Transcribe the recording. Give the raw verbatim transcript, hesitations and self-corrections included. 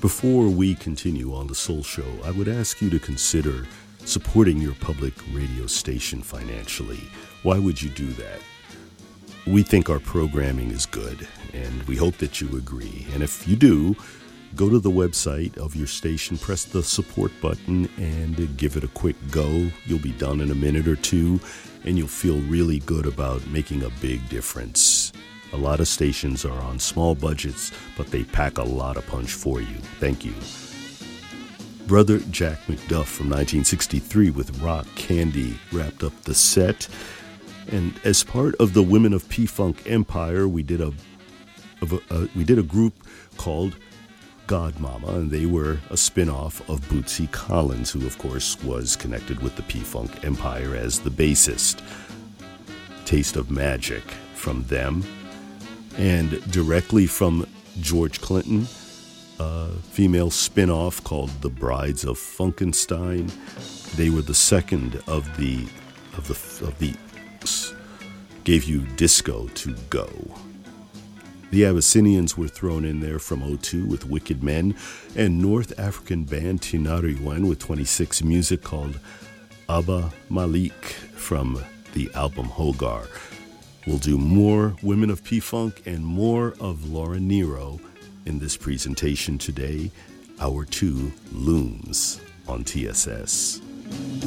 Before we continue on the Soul Show, I would ask you to consider supporting your public radio station financially. Why would you do that? We think our programming is good, and we hope that you agree. And if you do, go to the website of your station, press the support button, and give it a quick go. You'll be done in a minute or two, and you'll feel really good about making a big difference. A lot of stations are on small budgets, but they pack a lot of punch for you. Thank you. Brother Jack McDuff from nineteen sixty-three with Rock Candy wrapped up the set. And as part of the Women of P-Funk Empire, we did a, of a uh, we did a group called Godmama, and they were a spin-off of Bootsy Collins, who of course was connected with the P-Funk Empire as the bassist. Taste of Magic from them. And directly from George Clinton, a female spin-off called The Brides of Funkenstein. They were the second of the of the of the gave you Disco to Go. The Abyssinians were thrown in there from oh two with Wicked Men, and North African band Tinariwen with twenty-six music called Abba Malik from the album Hogar. We'll do more Women of P-Funk and more of Laura Nyro in this presentation today. Hour two looms on T S S.